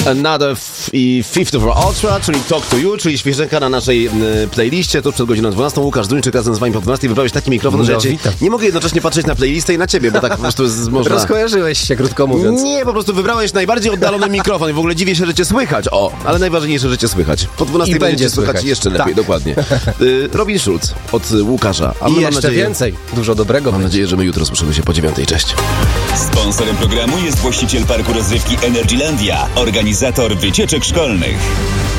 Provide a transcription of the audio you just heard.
Another i Fifth for Ultra, czyli Talk to You, czyli świeżynka na naszej playliście. Tuż przed godziną 12 Łukasz Duńczyk razem z wami po 12 wybrałeś taki mikrofon, że ja nie mogę jednocześnie patrzeć na playlistę i na ciebie, bo tak po prostu można... Rozkojarzyłeś się, krótko mówiąc. Nie, po prostu wybrałeś najbardziej oddalony mikrofon i w ogóle dziwię się, że cię słychać. Ale najważniejsze, że cię słychać. Po 12 będzie słychać jeszcze lepiej, dokładnie. Robin Schulz od Łukasza. A i jeszcze więcej. Dużo dobrego. Mam nadzieję, że my jutro słyszymy się po 9. Cześć. Sponsorem programu jest właściciel parku rozrywki Energylandia, organizator wycieczek szkolnych.